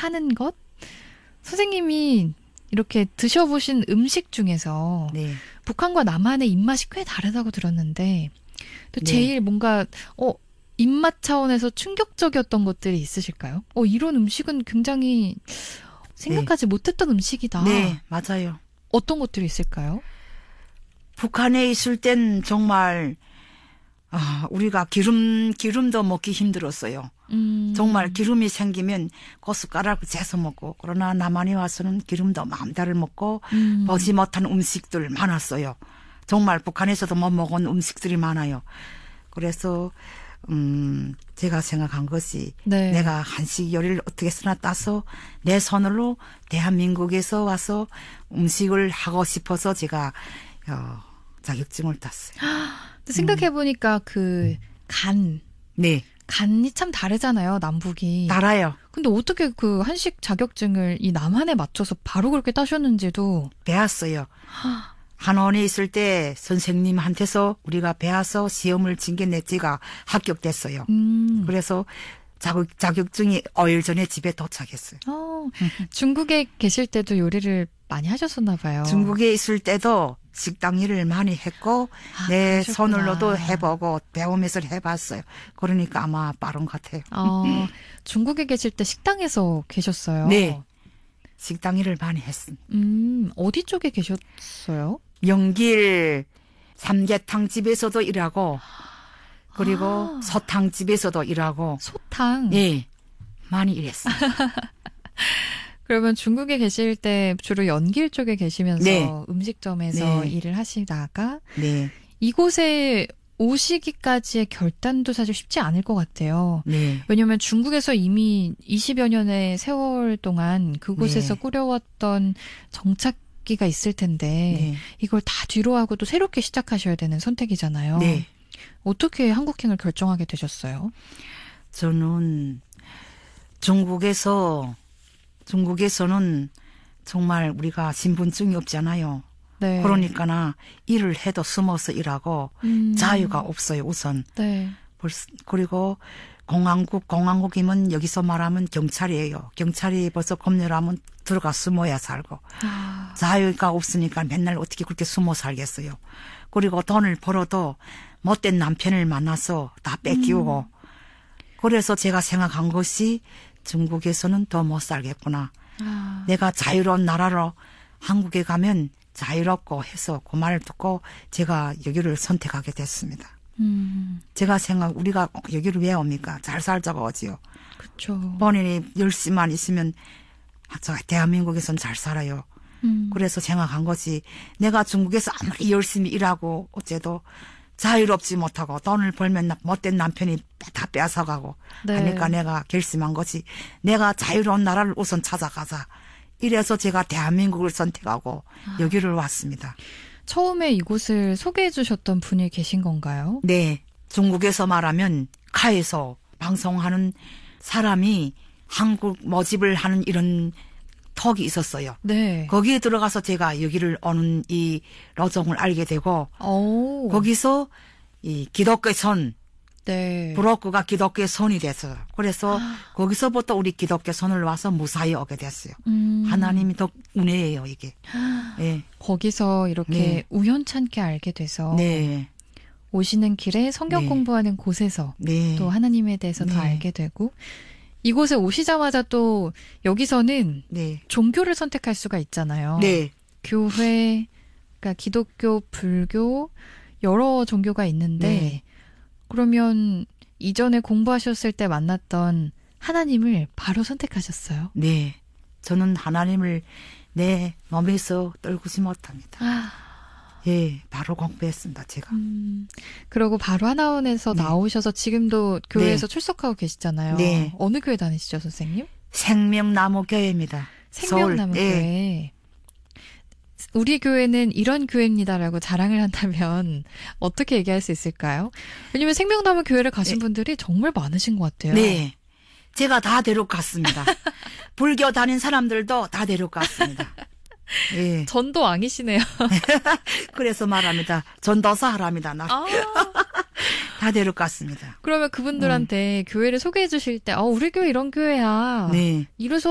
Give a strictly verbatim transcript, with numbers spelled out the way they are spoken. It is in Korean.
하는 것? 선생님이 이렇게 드셔보신 음식 중에서 네. 북한과 남한의 입맛이 꽤 다르다고 들었는데 또 네. 제일 뭔가 어 입맛 차원에서 충격적이었던 것들이 있으실까요? 어 이런 음식은 굉장히 생각하지 네. 못했던 음식이다. 네, 맞아요. 어떤 것들이 있을까요? 북한에 있을 땐 정말 아, 우리가 기름 기름도 먹기 힘들었어요. 음. 정말 기름이 생기면 고춧가락을 재서 먹고, 그러나 남한에 와서는 기름도 마음대로 먹고 음. 보지 못한 음식들 많았어요. 정말 북한에서도 못 먹은 음식들이 많아요. 그래서 음 제가 생각한 것이 네. 내가 한식 요리를 어떻게 쓰나 따서 내 손으로 대한민국에서 와서 음식을 하고 싶어서 제가 어, 자격증을 땄어요. 생각해보니까 그 간, 네. 간이 참 다르잖아요, 남북이. 달아요. 근데 어떻게 그 한식 자격증을 이 남한에 맞춰서 바로 그렇게 따셨는지도. 배웠어요. 한원에 있을 때 선생님한테서 우리가 배워서 시험을 친 게 넷째가 합격됐어요. 음. 그래서 자격, 자격증이 오일 전에 집에 도착했어요. 어, 중국에 계실 때도 요리를 많이 하셨었나 봐요. 중국에 있을 때도 식당 일을 많이 했고 아, 내 그러셨구나. 손으로도 해보고 배우면서 해봤어요. 그러니까 아마 빠른 것 같아요. 어, 중국에 계실 때 식당에서 계셨어요. 네. 식당 일을 많이 했습니다. 음, 어디 쪽에 계셨어요? 영길 삼계탕 집에서도 일하고 그리고 아. 소탕 집에서도 일하고 소탕. 예, 많이 일했어요. 그러면 중국에 계실 때 주로 연길 쪽에 계시면서 네. 음식점에서 네. 일을 하시다가 네, 이곳에 오시기까지의 결단도 사실 쉽지 않을 것 같아요. 네, 왜냐하면 중국에서 이미 이십여 년의 세월 동안 그곳에서 네. 꾸려왔던 정착기가 있을 텐데 네. 이걸 다 뒤로 하고 또 새롭게 시작하셔야 되는 선택이잖아요. 네. 어떻게 한국행을 결정하게 되셨어요? 저는 중국에서 중국에서는 정말 우리가 신분증이 없잖아요. 네. 그러니까나 일을 해도 숨어서 일하고 음. 자유가 없어요. 우선. 네. 벌써- 그리고 공항국 공항국이면 여기서 말하면 경찰이에요. 경찰이 벌써 검열하면 들어가 숨어야 살고 아. 자유가 없으니까 맨날 어떻게 그렇게 숨어 살겠어요. 그리고 돈을 벌어도 못된 남편을 만나서 다 뺏기우고 음. 그래서 제가 생각한 것이 중국에서는 더 못 살겠구나. 아. 내가 자유로운 나라로 한국에 가면 자유롭고 해서 그 말을 듣고 제가 여기를 선택하게 됐습니다. 음. 제가 생각 우리가 여기를 왜 옵니까? 잘 살자고 오지요. 그렇죠. 본인이 열심만 있으면 저 대한민국에서는 잘 살아요. 음. 그래서 생각한 것이 내가 중국에서 아무리 열심히 일하고 어째도 자유롭지 못하고 돈을 벌면 나- 못된 남편이 다 뺏어가고 네. 하니까 내가 결심한 것이 내가 자유로운 나라를 우선 찾아가자. 이래서 제가 대한민국을 선택하고 아. 여기를 왔습니다. 처음에 이곳을 소개해 주셨던 분이 계신 건가요? 네. 중국에서 말하면 카에서 방송하는 사람이 한국 모집을 하는 이런 턱이 있었어요. 네. 거기에 들어가서 제가 여기를 오는 이 로종을 알게 되고 오. 거기서 이 기독교의 손, 네. 브로커가 기독교의 손이 됐어요. 그래서 거기서부터 우리 기독교 손을 와서 무사히 오게 됐어요. 음. 하나님이 더 은혜예요, 이게. 네. 거기서 이렇게 네. 우연찮게 알게 돼서 네. 오시는 길에 성경 네. 공부하는 곳에서 네. 또 하나님에 대해서 더 네. 알게 되고 이곳에 오시자마자 또 여기서는 네. 종교를 선택할 수가 있잖아요. 네. 교회, 그러니까 기독교, 불교 여러 종교가 있는데 네. 그러면 이전에 공부하셨을 때 만났던 하나님을 바로 선택하셨어요. 네. 저는 하나님을 내 몸에서 떨구지 못합니다. 아, 예, 바로 공부했습니다, 제가. 음, 그러고 바로 하나원에서 네. 나오셔서 지금도 교회에서 네. 출석하고 계시잖아요. 네. 어느 교회 다니시죠, 선생님? 생명나무 교회입니다. 생명나무 서울. 예. 교회. 우리 교회는 이런 교회입니다라고 자랑을 한다면 어떻게 얘기할 수 있을까요? 왜냐면 생명나무 교회를 가신 네. 분들이 정말 많으신 것 같아요. 네. 제가 다 데려갔습니다. 불교 다닌 사람들도 다 데려갔습니다. 예. 전도 왕이시네요. 그래서 말합니다. 전도사 하랍니다. 나. 아, 다 데려갔습니다. 그러면 그분들한테 교회를 소개해 주실 때, 어, 우리 교회 이런 교회야. 네. 이래서